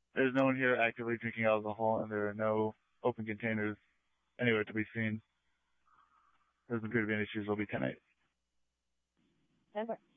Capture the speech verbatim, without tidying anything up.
There's no one here actively drinking alcohol, and there are no open containers anywhere to be seen. There doesn't appear to be any issues. Will be ten eight. Over.